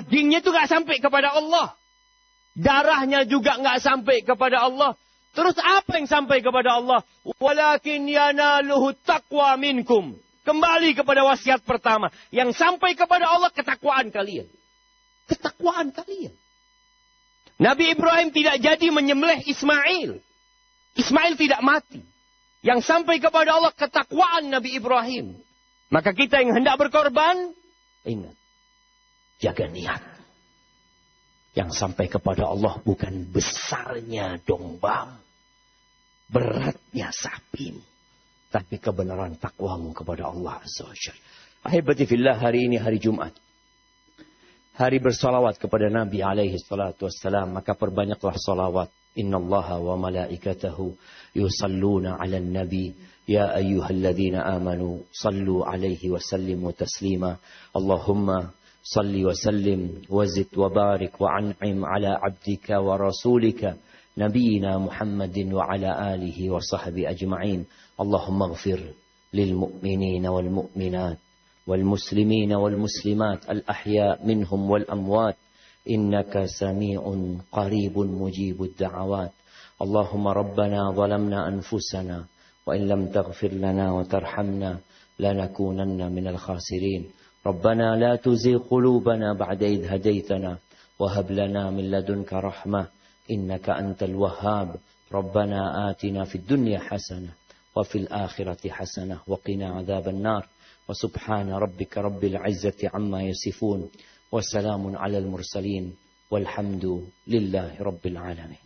Dagingnya itu nggak sampai kepada Allah. Darahnya juga nggak sampai kepada Allah. Terus apa yang sampai kepada Allah? Walakin yanaluhu taqwa minkum. Kembali kepada wasiat pertama. Yang sampai kepada Allah ketakwaan kalian. Ketakwaan kalian. Nabi Ibrahim tidak jadi menyembelih Ismail. Ismail tidak mati. Yang sampai kepada Allah ketakwaan Nabi Ibrahim. Maka kita yang hendak berkorban, ingat. Jaga niat. Yang sampai kepada Allah bukan besarnya domba, beratnya sapi, tapi kebenaran takwamu kepada Allah Azza wa Jalla. Ahibati fillah, hari ini hari Jumat. Hari bersalawat kepada Nabi alaihi salatu wassalam. Maka perbanyaklah salawat. Inna Allaha wa malaikatahu yusalluna ala nabi. Ya ayyuhalladzina amanu sallu alaihi wa sallimu taslima. Allahumma salli wa sallim wa zid wa barik wa an'im ala abdika wa rasulika nabiyina Muhammadin wa ala alihi wa sahbihi ajma'in. Allahumma ighfir lil mu'minina wal mu'minat wal muslimina wal muslimat al ahya minhum wal amwat innaka sami'un qaribun mujibud da'awat. Allahumma rabbana zalamna anfusana wa in lam taghfir lana wa tarhamna lanakunanna minal khasirin. ربنا لا تزغ قلوبنا بعد إذ هديتنا وهب لنا من لدنك رحمة إنك أنت الوهاب. ربنا آتنا في الدنيا حسنة وفي الآخرة حسنة وقنا عذاب النار. وسبحان ربك رب العزة عما يصفون وسلام على المرسلين والحمد لله رب العالمين.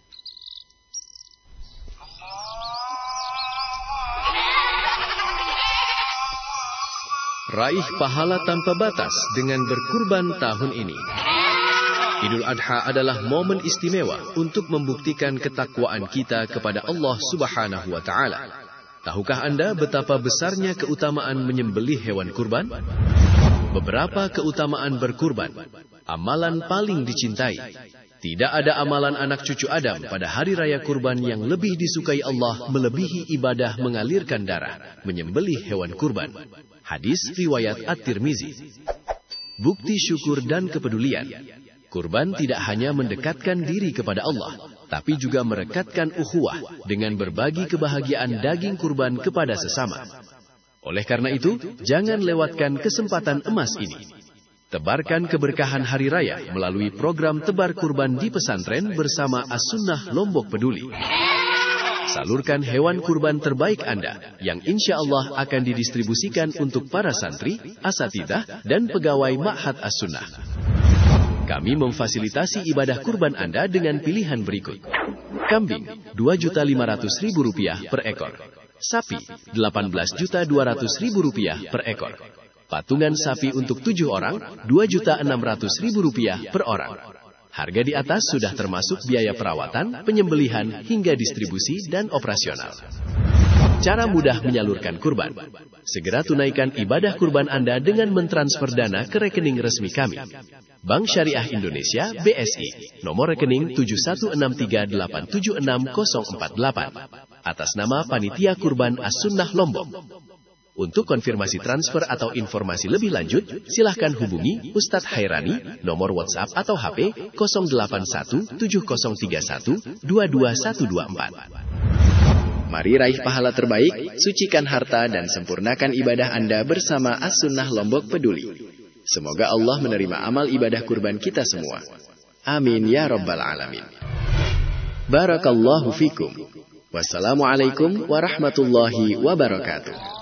Raih pahala tanpa batas dengan berkurban tahun ini. Idul Adha adalah momen istimewa untuk membuktikan ketakwaan kita kepada Allah Subhanahu wa Ta'ala. Tahukah Anda betapa besarnya keutamaan menyembelih hewan kurban? Beberapa keutamaan berkurban. Amalan paling dicintai. Tidak ada amalan anak cucu Adam pada hari raya kurban yang lebih disukai Allah melebihi ibadah mengalirkan darah, menyembelih hewan kurban. Hadis riwayat At-Tirmizi. Bukti syukur dan kepedulian. Kurban tidak hanya mendekatkan diri kepada Allah, tapi juga merekatkan ukhuwah dengan berbagi kebahagiaan daging kurban kepada sesama. Oleh karena itu, jangan lewatkan kesempatan emas ini. Tebarkan keberkahan hari raya melalui program tebar kurban di pesantren bersama As-Sunnah Lombok Peduli. Salurkan hewan kurban terbaik Anda yang insya Allah akan didistribusikan untuk para santri, asatidzah, dan pegawai Ma'had As-Sunnah. Kami memfasilitasi ibadah kurban Anda dengan pilihan berikut. Kambing, Rp2.500.000 per ekor. Sapi, Rp18.200.000 per ekor. Patungan sapi untuk 7 orang, Rp2.600.000 per orang. Harga di atas sudah termasuk biaya perawatan, penyembelihan, hingga distribusi dan operasional. Cara mudah menyalurkan kurban. Segera tunaikan ibadah kurban Anda dengan mentransfer dana ke rekening resmi kami. Bank Syariah Indonesia BSI, nomor rekening 7163876048, atas nama Panitia Kurban As-Sunnah Lombok. Untuk konfirmasi transfer atau informasi lebih lanjut, silahkan hubungi Ustadz Hairani, nomor WhatsApp atau HP 0817012224. Mari raih pahala terbaik, sucikan harta dan sempurnakan ibadah Anda bersama As-Sunnah Lombok Peduli. Semoga Allah menerima amal ibadah kurban kita semua. Amin ya Rabbal Alamin. Barakallahu fikum. Wassalamualaikum warahmatullahi wabarakatuh.